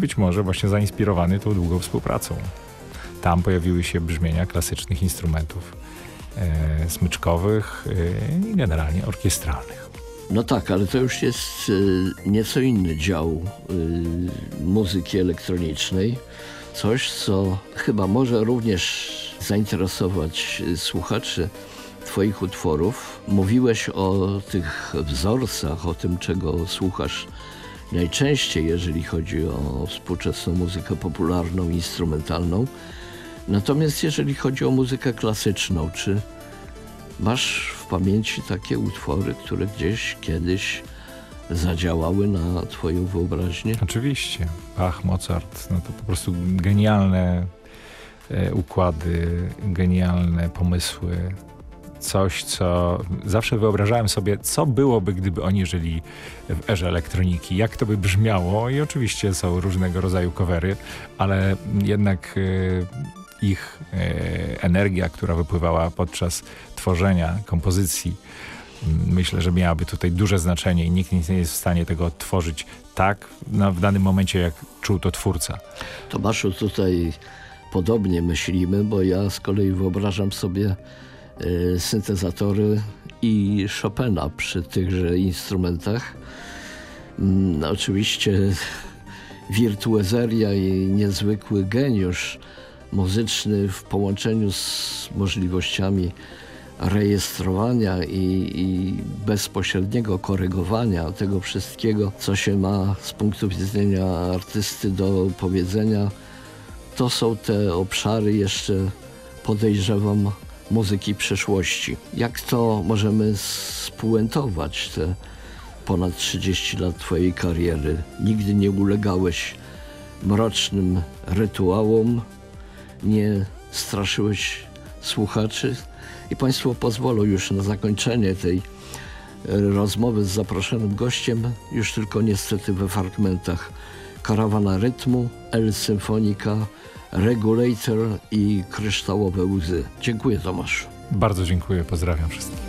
być może właśnie zainspirowany tą długą współpracą. Tam pojawiły się brzmienia klasycznych instrumentów smyczkowych i generalnie orkiestralnych. No tak, ale to już jest nieco inny dział muzyki elektronicznej. Coś, co chyba może również zainteresować słuchaczy twoich utworów. Mówiłeś o tych wzorcach, o tym, czego słuchasz najczęściej, jeżeli chodzi o współczesną muzykę popularną, instrumentalną. Natomiast jeżeli chodzi o muzykę klasyczną, czy masz w pamięci takie utwory, które gdzieś kiedyś zadziałały na twoją wyobraźnię? Oczywiście. Bach, Mozart, no to po prostu genialne układy, genialne pomysły. Coś, co zawsze wyobrażałem sobie, co byłoby, gdyby oni żyli w erze elektroniki, jak to by brzmiało i oczywiście są różnego rodzaju covery, ale jednak ich energia, która wypływała podczas tworzenia kompozycji, myślę, że miałaby tutaj duże znaczenie i nikt nie jest w stanie tego odtworzyć tak w danym momencie, jak czuł to twórca. Tomaszu, tutaj podobnie myślimy, bo ja z kolei wyobrażam sobie syntezatory i Chopina przy tychże instrumentach. Oczywiście wirtuozeria i niezwykły geniusz muzyczny w połączeniu z możliwościami rejestrowania i bezpośredniego korygowania tego wszystkiego, co się ma z punktu widzenia artysty do powiedzenia, to są te obszary jeszcze, podejrzewam, muzyki przeszłości. Jak to możemy spuentować te ponad 30 lat twojej kariery? Nigdy nie ulegałeś mrocznym rytuałom, nie straszyłeś słuchaczy? I państwo pozwolą już na zakończenie tej rozmowy z zaproszonym gościem, już tylko niestety we fragmentach: Karawana rytmu, El Symfonika, Regulator i Kryształowe łzy. Dziękuję, Tomaszu. Bardzo dziękuję, pozdrawiam wszystkich.